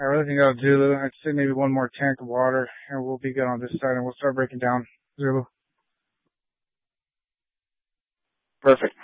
I really think that'll do. I'd say maybe one more tank of water, and we'll be good on this side, and we'll start breaking down. Zulu. Perfect.